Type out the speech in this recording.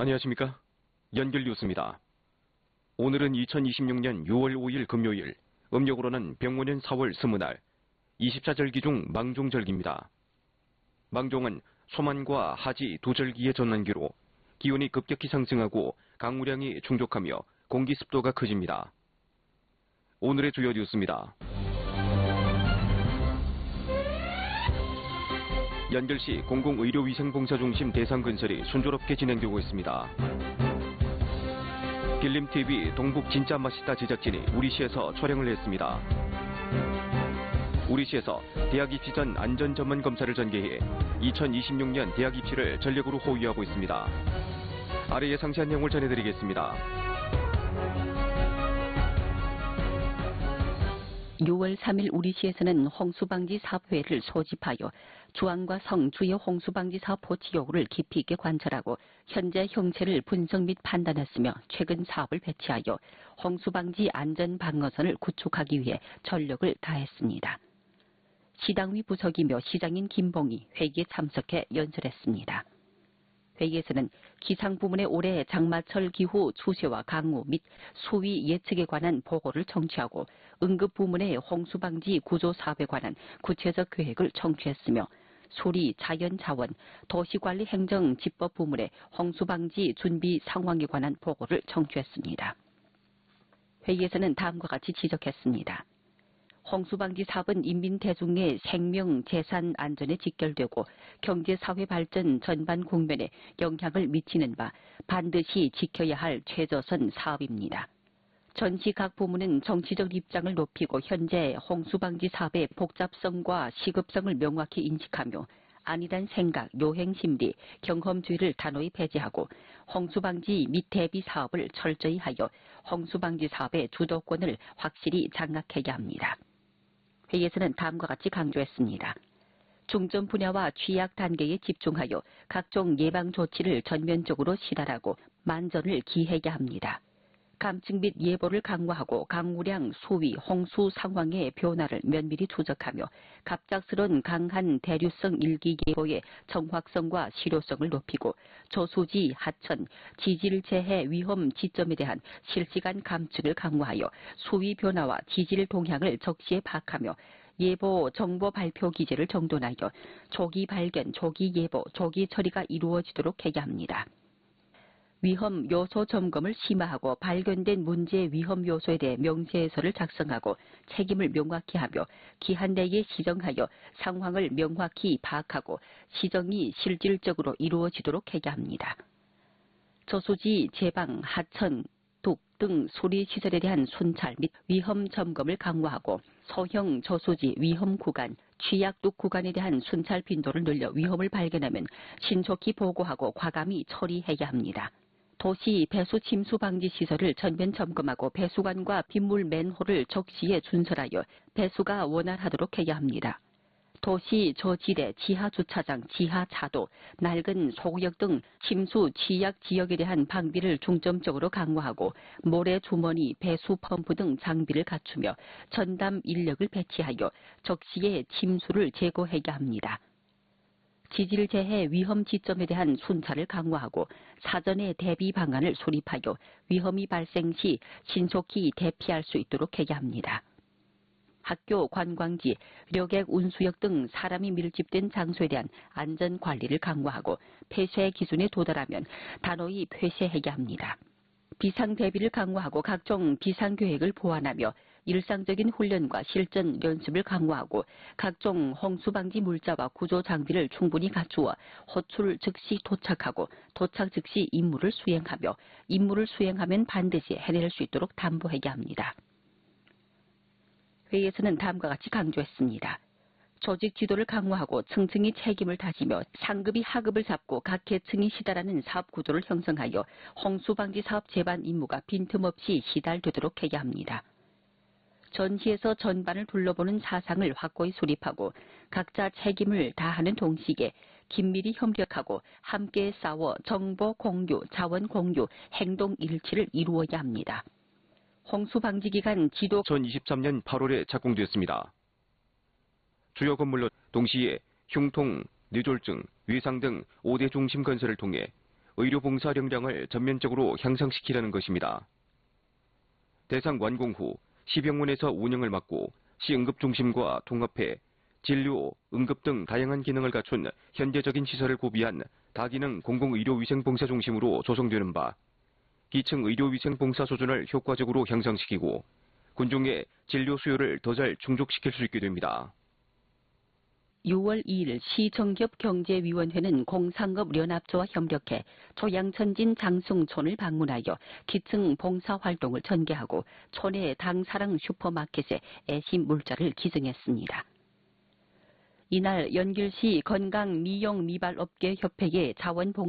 안녕하십니까? 연결뉴스입니다. 오늘은 2026년 6월 5일 금요일, 음력으로는 병원년 4월 20날, 24절기 중 망종절기입니다. 망종은 소만과 하지 두 절기의 전환기로 기온이 급격히 상승하고 강우량이 충족하며 공기 습도가 커집니다. 오늘의 주요 뉴스입니다. 연결시 공공의료위생봉사중심 대상 건설이 순조롭게 진행되고 있습니다. 필름TV 동북 진짜 맛있다 제작진이 우리시에서 촬영을 했습니다. 우리시에서 대학 입시 전 안전 전문 검사를 전개해 2026년 대학 입시를 전력으로 호위하고 있습니다. 아래의 상세한 내용을 전해드리겠습니다. 6월 3일 우리시에서는 홍수방지 사업회를 소집하여 주안과 성 주요 홍수방지 사업 포치 요구를 깊이 있게 관찰하고 현재 형체를 분석 및 판단했으며 최근 사업을 배치하여 홍수방지 안전방어선을 구축하기 위해 전력을 다했습니다. 시당위 부석이며 시장인 김봉희 회의에 참석해 연설했습니다. 회의에서는 기상부문의 올해 장마철 기후 추세와 강우 및 수위 예측에 관한 보고를 청취하고 응급부문의 홍수방지 구조사업에 관한 구체적 계획을 청취했으며 수리, 자연자원, 도시관리 행정 집법 부문의 홍수방지 준비 상황에 관한 보고를 청취했습니다. 회의에서는 다음과 같이 지적했습니다. 홍수방지 사업은 인민 대중의 생명, 재산 안전에 직결되고 경제, 사회 발전 전반 국면에 영향을 미치는 바 반드시 지켜야 할 최저선 사업입니다. 전시 각 부문은 정치적 입장을 높이고 현재 홍수방지 사업의 복잡성과 시급성을 명확히 인식하며 안일한 생각, 요행심리, 경험주의를 단호히 배제하고 홍수방지 및 대비 사업을 철저히 하여 홍수방지 사업의 주도권을 확실히 장악해야 합니다. 회의에서는 다음과 같이 강조했습니다. 중점 분야와 취약 단계에 집중하여 각종 예방 조치를 전면적으로 실현하고 만전을 기해야 합니다. 감측 및 예보를 강화하고 강우량, 수위, 홍수 상황의 변화를 면밀히 추적하며 갑작스런 강한 대류성 일기 예보의 정확성과 실효성을 높이고 저수지, 하천, 지질재해 위험 지점에 대한 실시간 감축을 강화하여 수위 변화와 지질 동향을 적시에 파악하며 예보 정보 발표 기제를 정돈하여 조기 발견, 조기 예보, 조기 처리가 이루어지도록 해야 합니다. 위험 요소 점검을 심화하고 발견된 문제 위험 요소에 대해 명세서를 작성하고 책임을 명확히 하며 기한 내에 시정하여 상황을 명확히 파악하고 시정이 실질적으로 이루어지도록 해야 합니다. 저수지, 제방, 하천, 둑 등 수리 시설에 대한 순찰 및 위험 점검을 강화하고 소형 저수지 위험 구간, 취약 둑 구간에 대한 순찰 빈도를 늘려 위험을 발견하면 신속히 보고하고 과감히 처리해야 합니다. 도시 배수 침수 방지 시설을 전면 점검하고 배수관과 빗물 맨홀을 적시에 준설하여 배수가 원활하도록 해야 합니다. 도시 저지대 지하 주차장, 지하 차도, 낡은 소구역 등 침수 취약 지역에 대한 방비를 중점적으로 강화하고 모래 주머니, 배수 펌프 등 장비를 갖추며 전담 인력을 배치하여 적시에 침수를 제거해야 합니다. 지질재해 위험 지점에 대한 순찰을 강화하고 사전에 대비 방안을 수립하여 위험이 발생 시 신속히 대피할 수 있도록 해야 합니다. 학교, 관광지, 료객, 운수역 등 사람이 밀집된 장소에 대한 안전관리를 강화하고 폐쇄 기준에 도달하면 단호히 폐쇄해야 합니다. 비상 대비를 강화하고 각종 비상계획을 보완하며 일상적인 훈련과 실전 연습을 강화하고 각종 홍수방지 물자와 구조 장비를 충분히 갖추어 호출 즉시 도착하고 도착 즉시 임무를 수행하며 임무를 수행하면 반드시 해낼 수 있도록 담보해야 합니다. 회의에서는 다음과 같이 강조했습니다. 조직 지도를 강화하고 층층이 책임을 다지며 상급이 하급을 잡고 각 계층이 시달하는 사업 구조를 형성하여 홍수방지 사업 제반 임무가 빈틈없이 시달되도록 해야 합니다. 전시에서 전반을 둘러보는 사상을 확고히 수립하고 각자 책임을 다하는 동시에 긴밀히 협력하고 함께 싸워 정보 공유, 자원 공유, 행동 일치를 이루어야 합니다. 홍수방지기간 지도 2023년 8월에 착공되었습니다. 주요 건물로 동시에 흉통, 뇌졸중, 위상 등 5대 중심 건설을 통해 의료봉사 역량을 전면적으로 향상시키려는 것입니다. 대상 완공 후 시병원에서 운영을 맡고 시응급중심과 통합해 진료, 응급 등 다양한 기능을 갖춘 현대적인 시설을 구비한 다기능 공공의료위생봉사 중심으로 조성되는 바, 기층 의료위생봉사 수준을 효과적으로 향상시키고 군중의 진료 수요를 더 잘 충족시킬 수 있게 됩니다. 6월 2일 시정겹경제위원회는 공상업연합조와 협력해 조양천진 장승촌을 방문하여 기층 봉사활동을 전개하고 촌의 당사랑 슈퍼마켓에 애심 물자를 기증했습니다. 이날 연길시 건강미용미발업계협회의 자원봉